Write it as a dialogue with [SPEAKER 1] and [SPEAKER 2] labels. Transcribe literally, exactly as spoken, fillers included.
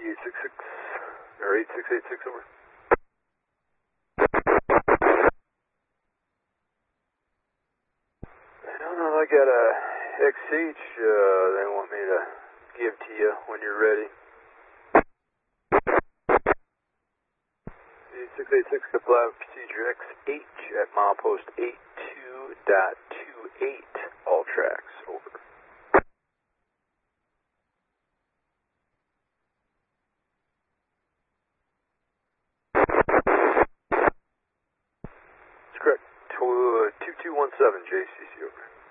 [SPEAKER 1] eight six six, or eight six eight six, over. I don't know, I got a X H uh, they want me to give to you when you're ready. eight six eight six, comply with procedure X H at milepost eighty-two point two eight, all tracks, over. That's correct, two two one seven J C C, over.